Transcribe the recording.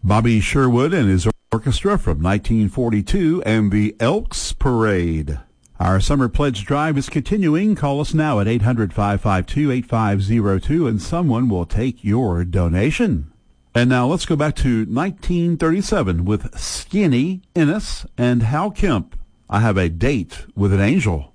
Bobby Sherwood and his orchestra from 1942 and the Elks Parade. Our summer pledge drive is continuing. Call us now at 800-552-8502 and someone will take your donation. And now let's go back to 1937 with Skinny Ennis and Hal Kemp. I have a date with an angel.